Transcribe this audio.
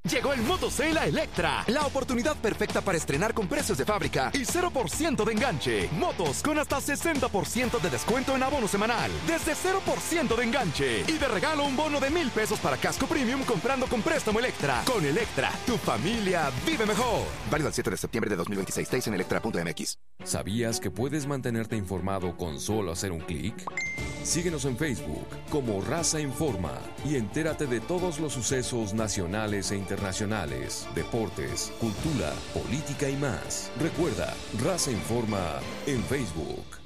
Llegó el Moto Sale a Electra, la oportunidad perfecta para estrenar con precios de fábrica y 0% de enganche. Motos con hasta 60% de descuento en abono semanal, desde 0% de enganche. Y de regalo un bono de $1,000 para casco premium comprando con préstamo Electra. Con Electra, tu familia vive mejor. Válido el 7 de septiembre de 2026. Detalles en electra.mx. ¿Sabías que puedes mantenerte informado con solo hacer un clic? Síguenos en Facebook como Raza Informa y entérate de todos los sucesos nacionales e internacionales, deportes, cultura, política y más. Recuerda, Raza Informa en Facebook.